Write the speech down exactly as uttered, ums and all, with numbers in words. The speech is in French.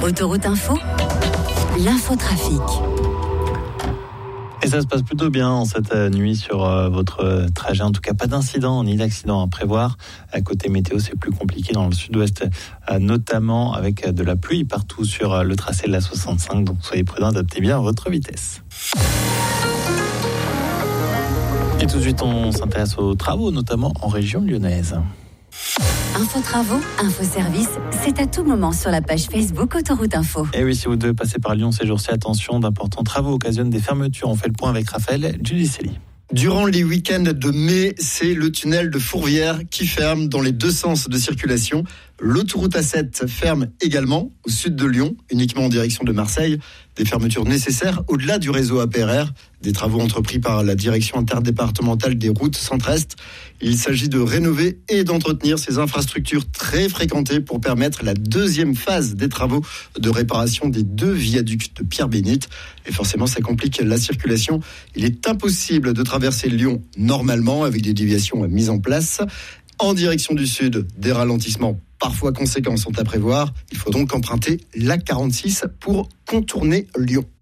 Autoroute Info, l'infotrafic. Et ça se passe plutôt bien en cette nuit sur euh, votre trajet. En tout cas, pas d'incident ni d'accident à prévoir. À côté météo, c'est plus compliqué dans le sud-ouest, euh, notamment avec de la pluie partout sur euh, le tracé de la soixante-cinq. Donc soyez prudents, adaptez bien votre vitesse. Et tout de suite, on s'intéresse aux travaux, notamment en région lyonnaise. Info Travaux, Info Service, c'est à tout moment sur la page Facebook Autoroute Info. Et oui, si vous devez passer par Lyon ces jours-ci, attention, d'importants travaux occasionnent des fermetures. On fait le point avec Raphaël Giudicelli. Durant les week-ends de mai, c'est le tunnel de Fourvière qui ferme dans les deux sens de circulation. L'autoroute A sept ferme également au sud de Lyon, uniquement en direction de Marseille. Des fermetures nécessaires au-delà du réseau A P R R, des travaux entrepris par la direction interdépartementale des routes Centre-Est. Il s'agit de rénover et d'entretenir ces infrastructures très fréquentées pour permettre la deuxième phase des travaux de réparation des deux viaducs de Pierre-Bénite. Et forcément, ça complique la circulation. Il est impossible de traverser Lyon normalement avec des déviations mises en place. En direction du sud, des ralentissements parfois conséquents sont à prévoir. Il faut donc emprunter l'A quarante-six pour contourner Lyon.